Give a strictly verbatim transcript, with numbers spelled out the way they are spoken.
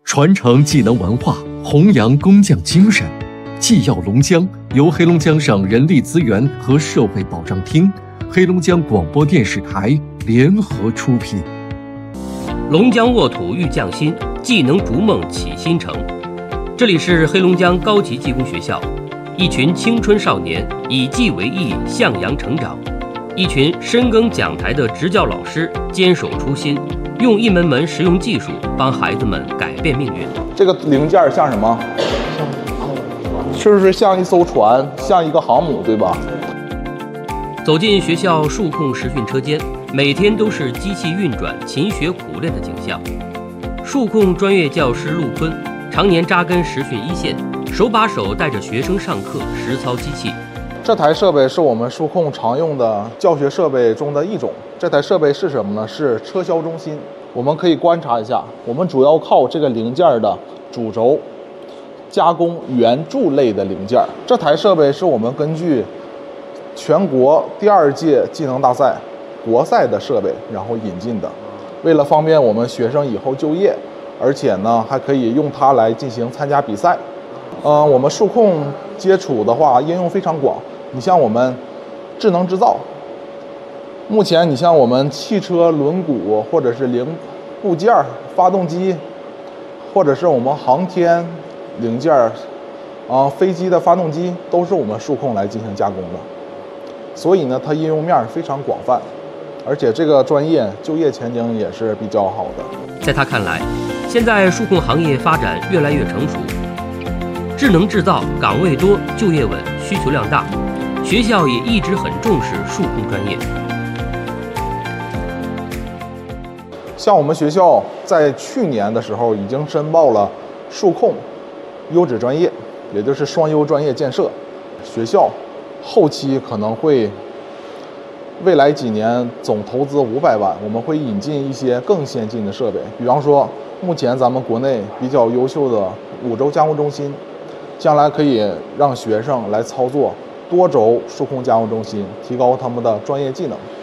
传承技能文化，弘扬工匠精神。技耀龙江由黑龙江省人力资源和社会保障厅、黑龙江广播电视台联合出品。 龙江沃土育匠心，技能逐梦启新城。这里是黑龙江高级技工学校，一群青春少年以技为艺，向阳成长。一群深耕讲台的执教老师坚守初心，用一门门实用技术帮孩子们改变命运。 这个零件像什么？是不是像一艘船，像一个航母，对吧？ 走进学校数控实训车间，每天都是机器运转、勤学苦练的景象。数控专业教师陆坤常年扎根实训一线，手把手带着学生上课实操机器。 这台设备是我们数控常用的教学设备中的一种。这台设备是什么呢？是车销中心。我们可以观察一下，我们主要靠这个零件的主轴加工圆柱类的零件。这台设备是我们根据全国第二届技能大赛国赛的设备然后引进的，为了方便我们学生以后就业，而且呢还可以用它来进行参加比赛。呃，我们数控接触的话应用非常广，你像我们智能制造，目前你像我们汽车轮毂或者是零部件、发动机，或者是我们航天零件啊、呃，飞机的发动机都是我们数控来进行加工的，所以呢，它应用面非常广泛，而且这个专业就业前景也是比较好的。 在他看来，现在数控行业发展越来越成熟，智能制造岗位多、就业稳、需求量大，学校也一直很重视数控专业。 像我们学校在去年的时候已经申报了数控优质专业，也就是双优专业建设。学校后期可能会未来几年总投资五百万，我们会引进一些更先进的设备，比方说目前咱们国内比较优秀的五轴加工中心，将来可以让学生来操作多轴数控加工中心，提高他们的专业技能。